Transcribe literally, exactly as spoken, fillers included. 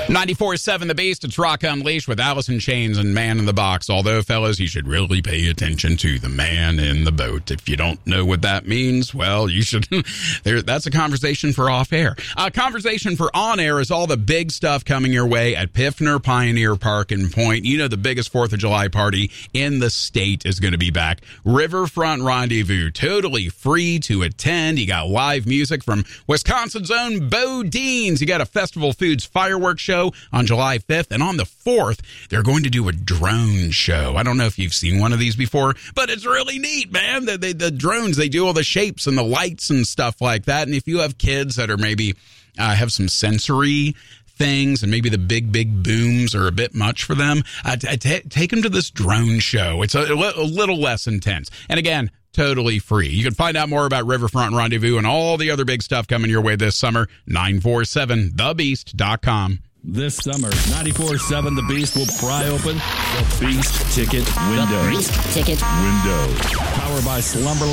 ninety-four point seven The Beast, it's Rock Unleashed with Alice in Chains and Man in the Box. Although, fellas, you should really pay attention to the man in the boat. If you don't know what that means, well, you should. there, that's a conversation for off-air. A conversation for on-air is all the big stuff coming your way at Piffner Pioneer Park and Point. You know the biggest fourth of July party in the state is going to be back. Riverfront Rendezvous, totally free to attend. You got live music from Wisconsin's own Bo Deans. You got a Festival Foods fireworks show on July fifth, and on the fourth, they're going to do a drone show. I don't know if you've seen one of these before, but it's really neat, man. The, the, the drones, they do all the shapes and the lights and stuff like that, and if you have kids that are maybe uh, have some sensory things and maybe the big, big booms are a bit much for them, uh, t- t- take them to this drone show. It's a, a little less intense. And again, totally free. You can find out more about Riverfront Rendezvous and all the other big stuff coming your way this summer. nine four seven the beast dot com. This summer, ninety-four point seven The Beast will pry open the Beast Ticket Window. The Beast Ticket Window. Powered by Slumberland.